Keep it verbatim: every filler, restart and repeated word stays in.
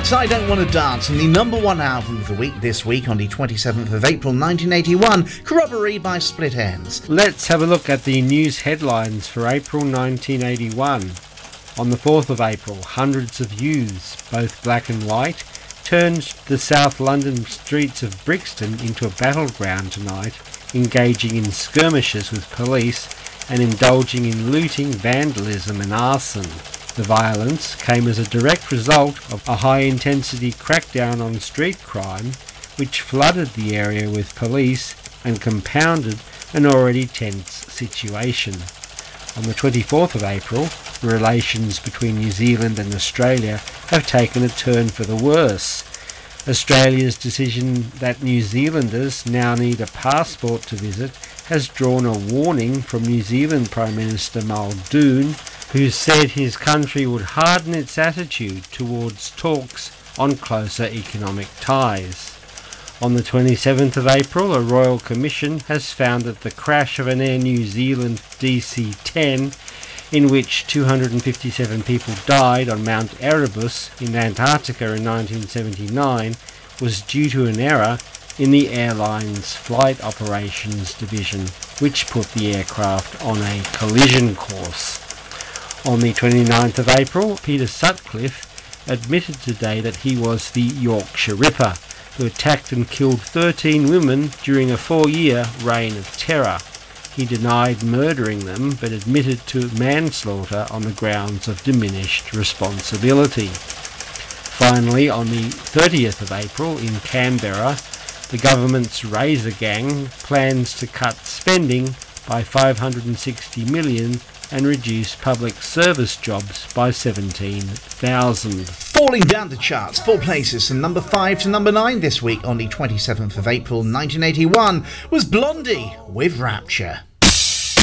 That's I Don't Want to Dance, and the number one album of the week this week on the twenty-seventh of April nineteen eighty-one, Corroboree by Split Enz. Let's have a look at the news headlines for April nineteen eighty-one. On the fourth of April, hundreds of youths, both black and white, turned the South London streets of Brixton into a battleground tonight, engaging in skirmishes with police and indulging in looting, vandalism and arson. The violence came as a direct result of a high-intensity crackdown on street crime, which flooded the area with police and compounded an already tense situation. On the twenty-fourth of April, relations between New Zealand and Australia have taken a turn for the worse. Australia's decision that New Zealanders now need a passport to visit has drawn a warning from New Zealand Prime Minister Muldoon, who said his country would harden its attitude towards talks on closer economic ties. On the twenty-seventh of April, a Royal Commission has found that the crash of an Air New Zealand D C ten, in which two hundred fifty-seven people died on Mount Erebus in Antarctica in nineteen seventy-nine, was due to an error in the airline's Flight Operations Division, which put the aircraft on a collision course. On the twenty-ninth of April, Peter Sutcliffe admitted today that he was the Yorkshire Ripper, who attacked and killed thirteen women during a four-year reign of terror. He denied murdering them, but admitted to manslaughter on the grounds of diminished responsibility. Finally, on the thirtieth of April in Canberra, the government's Razor Gang plans to cut spending by five hundred sixty million dollars and reduce public service jobs by seventeen thousand. Falling down the charts, four places from number five to number nine this week on the twenty-seventh of April nineteen eighty-one was Blondie with Rapture.